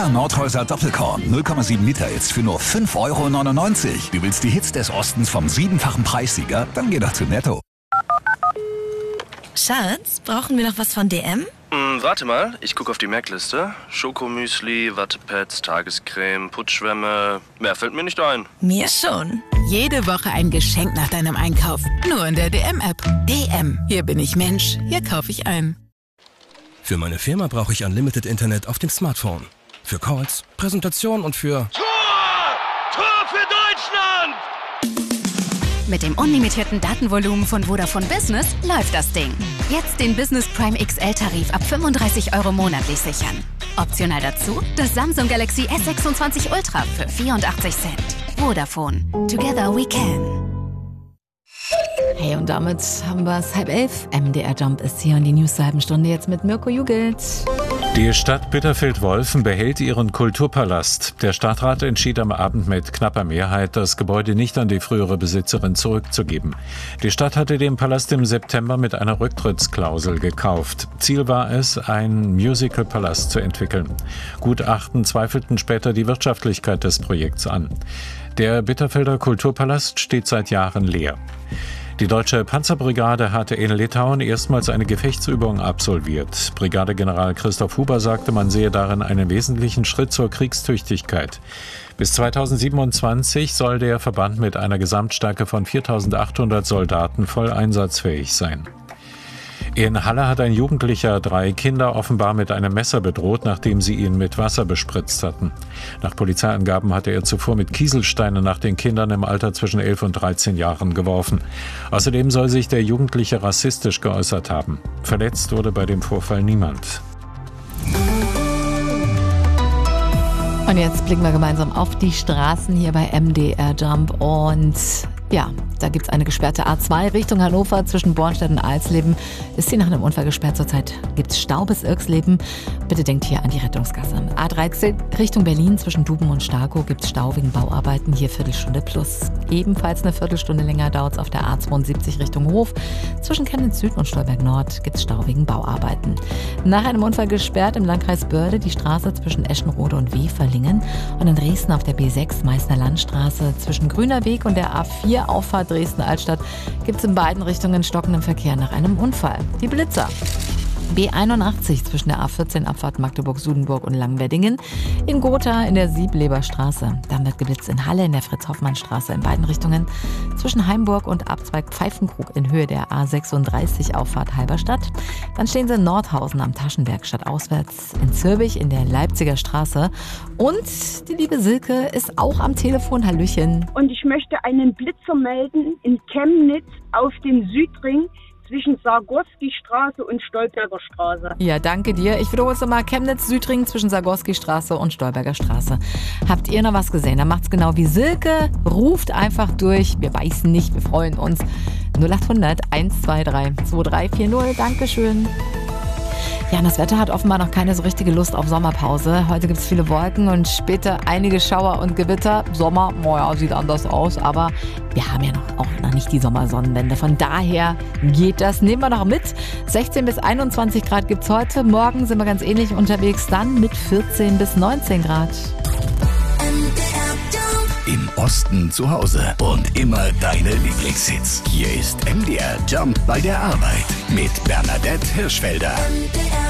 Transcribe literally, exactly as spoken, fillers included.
Liter Nordhäuser Doppelkorn null Komma sieben Liter jetzt für nur fünf Euro neunundneunzig. Du willst die Hits des Ostens vom siebenfachen Preissieger? Dann geh doch zu Netto. Schatz, brauchen wir noch was von D M? Hm, warte mal, ich gucke auf die Merkliste. Schokomüsli, Wattepads, Tagescreme, Putzschwämme. Mehr fällt mir nicht ein. Mir schon. Jede Woche ein Geschenk nach deinem Einkauf. Nur in der D M-App. D M. Hier bin ich Mensch. Hier kaufe ich ein. Für meine Firma brauche ich Unlimited Internet auf dem Smartphone. Für Calls, Präsentation und für... Tor! Tor für Deutschland! Mit dem unlimitierten Datenvolumen von Vodafone Business läuft das Ding. Jetzt den Business Prime X L-Tarif ab fünfunddreißig Euro monatlich sichern. Optional dazu das Samsung Galaxy S sechsundzwanzig Ultra für vierundachtzig Cent. Vodafone. Together we can. Hey, und damit haben wir es halb elf. M D R Jump ist hier und die News zur halben Stunde jetzt mit Mirko Jugelt. Die Stadt Bitterfeld-Wolfen behält ihren Kulturpalast. Der Stadtrat entschied am Abend mit knapper Mehrheit, das Gebäude nicht an die frühere Besitzerin zurückzugeben. Die Stadt hatte den Palast im September mit einer Rücktrittsklausel gekauft. Ziel war es, einen Musical-Palast zu entwickeln. Gutachten zweifelten später die Wirtschaftlichkeit des Projekts an. Der Bitterfelder Kulturpalast steht seit Jahren leer. Die deutsche Panzerbrigade hatte in Litauen erstmals eine Gefechtsübung absolviert. Brigadegeneral Christoph Huber sagte, man sehe darin einen wesentlichen Schritt zur Kriegstüchtigkeit. Bis zweitausendsiebenundzwanzig soll der Verband mit einer Gesamtstärke von viertausendachthundert Soldaten voll einsatzfähig sein. In Halle hat ein Jugendlicher drei Kinder offenbar mit einem Messer bedroht, nachdem sie ihn mit Wasser bespritzt hatten. Nach Polizeiangaben hatte er zuvor mit Kieselsteinen nach den Kindern im Alter zwischen elf und dreizehn Jahren geworfen. Außerdem soll sich der Jugendliche rassistisch geäußert haben. Verletzt wurde bei dem Vorfall niemand. Und jetzt blicken wir gemeinsam auf die Straßen hier bei M D R Jump und ja, da gibt es eine gesperrte A zwei Richtung Hannover zwischen Bornstedt und Alsleben. Ist sie nach einem Unfall gesperrt? Zurzeit gibt es Stau bis Irksleben. Bitte denkt hier an die Rettungsgasse. A dreizehn Richtung Berlin zwischen Duben und Starkow gibt es Stau wegen Bauarbeiten. Hier Viertelstunde plus. Ebenfalls eine Viertelstunde länger dauert es auf der A zweiundsiebzig Richtung Hof. Zwischen Chemnitz Süd und Stolberg Nord gibt es Stau wegen Bauarbeiten. Nach einem Unfall gesperrt im Landkreis Börde die Straße zwischen Eschenrode und Weferlingen. Und in Dresden auf der B sechs Meißner Landstraße zwischen Grüner Weg und der A vier Auffahrt Dresden-Altstadt gibt es in beiden Richtungen stockenden Verkehr nach einem Unfall. Die Blitzer. B einundachtzig zwischen der A vierzehn Abfahrt Magdeburg-Sudenburg und Langweddingen. In Gotha in der Siebleberstraße. Dann wird geblitzt in Halle in der Fritz-Hoffmann-Straße in beiden Richtungen. Zwischen Heimburg und Abzweig Pfeifenkrug in Höhe der A sechsunddreißig Auffahrt Halberstadt. Dann stehen sie in Nordhausen am Taschenberg stadtauswärts. In Zürbich in der Leipziger Straße. Und die liebe Silke ist auch am Telefon. Hallöchen. Und ich möchte einen Blitzer melden in Chemnitz auf dem Südring zwischen Sargorski-Straße und Stolberger Straße. Ja, danke dir. Ich wiederhole es nochmal. Chemnitz, Südring zwischen Sargorski-Straße und Stolberger Straße. Habt ihr noch was gesehen? Dann macht's genau wie Silke. Ruft einfach durch. Wir weißen nicht, wir freuen uns. null achthundert eins zwei drei zwei drei vier null. Dankeschön. Ja, und das Wetter hat offenbar noch keine so richtige Lust auf Sommerpause. Heute gibt es viele Wolken und später einige Schauer und Gewitter. Sommer, naja, sieht anders aus, aber wir haben ja noch, auch noch nicht die Sommersonnenwende. Von daher geht das. Nehmen wir noch mit. sechzehn bis einundzwanzig Grad gibt es heute. Morgen sind wir ganz ähnlich unterwegs, dann mit vierzehn bis neunzehn Grad. Im Osten zu Hause und immer deine Lieblingshits. Hier ist M D R Jump bei der Arbeit mit Bernadette Hirschfelder.